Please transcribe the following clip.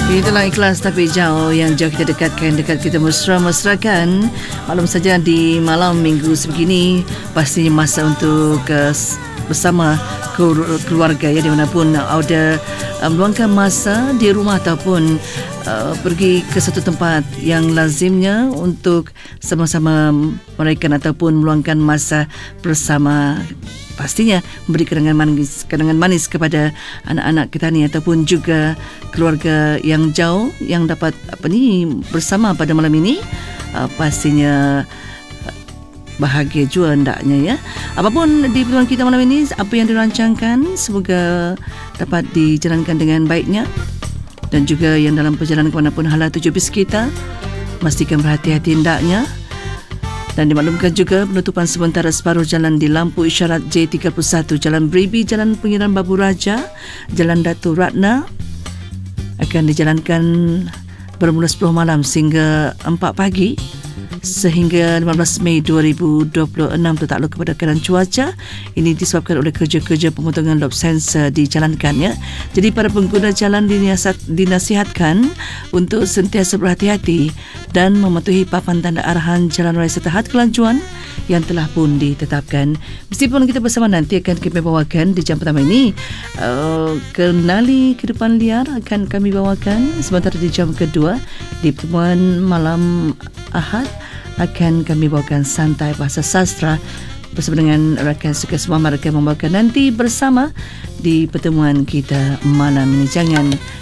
Itulah Ikhlas Tapi Jauh, yang jauh kita dekatkan, dekat kita mesra-mesrakan. Maklum saja di malam minggu sebegini pastinya masa untuk bersama keluarga ya, dimanapun ada meluangkan masa di rumah ataupun pergi ke satu tempat yang lazimnya untuk sama-sama meraihkan ataupun meluangkan masa bersama. Pastinya memberi kenangan manis kepada anak-anak kita ni ataupun juga keluarga yang jauh yang dapat bersama pada malam ini. Pastinya bahagia juga hendaknya ya. Apapun di pertemuan kita malam ini, apa yang dirancangkan semoga dapat dijalankan dengan baiknya, dan juga yang dalam perjalanan ke manapun hala tuju bis kita, pastikan berhati-hati hendaknya. Dan dimaklumkan juga penutupan sementara separuh jalan di lampu isyarat J31, Jalan Beribi, Jalan Pengiran Babu Raja, Jalan Datuk Ratna akan dijalankan bermula 10 malam sehingga 4 pagi sehingga 15 Mei 2026 tertakluk kepada keadaan cuaca. Ini disebabkan oleh kerja-kerja pemotongan lob sensor dijalankannya. Jadi para pengguna jalan dinasihatkan untuk sentiasa berhati-hati dan mematuhi papan tanda arahan jalan raya serta had kelajuan yang telah pun ditetapkan. Meskipun kita bersama nanti akan kami bawakan di jam pertama ini Kenali Kehidupan Liar akan kami bawakan, sementara di jam kedua di pertemuan malam Ahad akan kami bawakan Santai Bahasa Sastra bersama dengan rakan Suka Semua. Mereka membawakan nanti bersama di pertemuan kita malam ini. Jangan